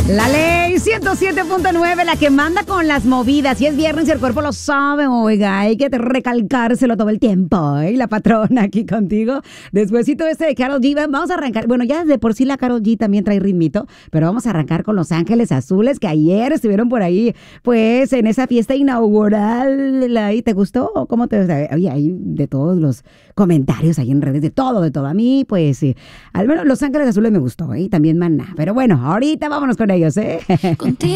La ley 107.9, la que manda con las movidas. Y es viernes y el cuerpo lo sabe, oiga, hay que recalcárselo todo el tiempo. ¿Eh? La patrona aquí contigo. Despuésito de Karol G, vamos a arrancar. Bueno, ya de por sí la Karol G también trae ritmito, pero vamos a arrancar con Los Ángeles Azules, que ayer estuvieron por ahí, pues, en esa fiesta inaugural. ¿Y te gustó? ¿Cómo te...? Oye, hay de todos los comentarios ahí en redes, de todo. A mí, pues, sí. Al menos Los Ángeles Azules me gustó, ¿eh? Y también Maná. Pero bueno, ahorita vámonos con ellos, ¿eh? Contigo